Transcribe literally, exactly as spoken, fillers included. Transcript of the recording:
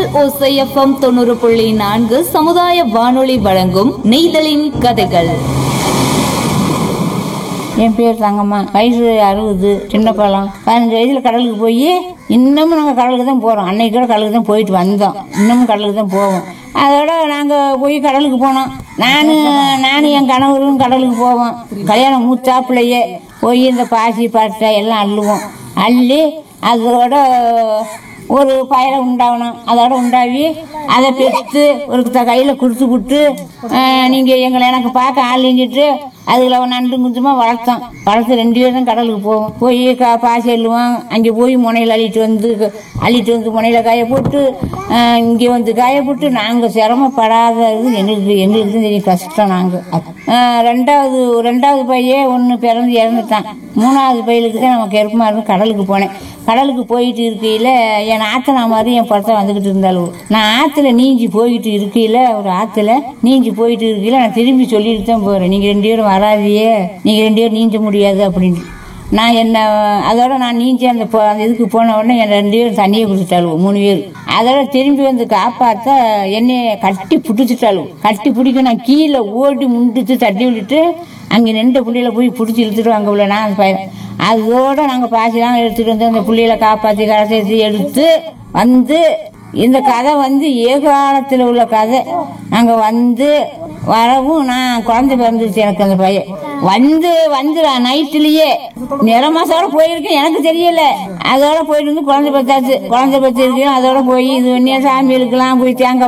ஓசை எஃப்எம் தொண்ணூறு புள்ளி நான்கு சமுதாய வானொலி வழங்கும் நெய்தலின் கதைகள். என் பேர் தங்கம்மா. வயசு அறுபது. சின்ன பழம். பதினஞ்சு வயசுல கடலுக்கு போய் இன்னமும் நாங்கள் கடலுக்கு தான் போகிறோம். அன்னைக்கு கூட கடலுக்கு தான் போயிட்டு வந்தோம். இன்னமும் கடலுக்கு தான் போவோம். அதோட நாங்கள் போய் கடலுக்கு போனோம். நான் நானும் என் கணவரும் கடலுக்கு போவோம். கல்யாணம் மூத்தாப்புலையே போய் இந்த பாசி பட்டை எல்லாம் அள்ளுவோம். அள்ளி அதோட ஒரு பயலை உண்டாகணும். அதோட உண்டாகி அதை பெற்று ஒரு கையில் கொடுத்து விட்டு நீங்கள் எங்களை எனக்கு பார்க்க ஆளுங்கிட்டு அதில் நண்டு குஞ்சமாக வளர்த்தோம். வளர்த்து ரெண்டு பேரும் கடலுக்கு போவோம். போய் கா பாசி அள்ளுவோம். அங்கே போய் முனையில் அள்ளிட்டு வந்து அள்ளிட்டு வந்து முனையில் காய போட்டு இங்கே வந்து காய போட்டு நாங்கள் சிரமப்படாதது எங்களுக்கு எங்களுக்கு தெரியும் கஷ்டம். நாங்கள் ரெண்டாவது ரெண்டாவது பையன் ஒன்று பிறந்து இறந்துட்டான். மூணாவது பையலுக்கு தான் நம்ம கெருப்பமாக இருந்து கடலுக்கு போனேன். கடலுக்கு போயிட்டு இருக்கையில் என் ஆத்தனா மாதிரி என் படத்தை வந்துக்கிட்டு இருந்தாலும் நான் ஆற்றுல நீஞ்சி போய்கிட்டு இருக்கையில் ஒரு ஆற்றுல நீஞ்சி போயிட்டு இருக்கையில் நான் திரும்பி சொல்லிட்டு தான் போகிறேன், நீங்கள் ரெண்டு பேரும் வராதியே, நீங்கள் ரெண்டு பேரும் நீஞ்ச முடியாது அப்படின்னு. நான் என்ன அதோட நான் நீஞ்சி அந்த அந்த இதுக்கு போன உடனே என் ரெண்டு பேரும் தண்ணியை குடிச்சிட்டாளுவோம். மூணு பேர். அதோட திரும்பி வந்து காப்பாற்ற என்னைய கட்டி பிடிச்சிட்டாளுவோம். கட்டி பிடிக்க நான் கீழே ஓடி முண்டிச்சு தட்டி விட்டுட்டு அங்கே நின்ற புள்ளையில போய் பிடிச்சி இழுத்துட்டு அங்கே உள்ள நான் பையன். அதோட நாங்கள் பாசிலாம் எடுத்துகிட்டு வந்து அந்த புள்ளையில காப்பாற்றி கரை சேர்த்து எடுத்து வந்து இந்த கதை வந்து ஏகாலத்தில் உள்ள கதை. நாங்கள் வந்து வரவும் நான் குழந்தை பிறந்துருச்சு எனக்கு. அந்த பையன் வந்து வந்து நைட்டுலயே நிற மாசோட போயிருக்கேன், எனக்கு தெரியல. அதோட போயிட்டு வந்து குழந்தை பத்தாச்சு. குழந்தை பத்து இருக்கேன். அதோட போய் இது பண்ணி சாமி இழுக்கலாம், போய் தேங்காய்